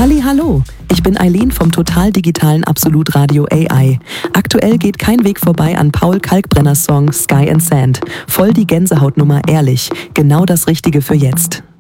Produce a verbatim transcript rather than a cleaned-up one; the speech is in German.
Halli, hallo! Ich bin Eileen vom total digitalen Absolut Radio A I. Aktuell geht kein Weg vorbei an Paul Kalkbrenners Song Sky and Sand. Voll die Gänsehautnummer, ehrlich. Genau das Richtige für jetzt.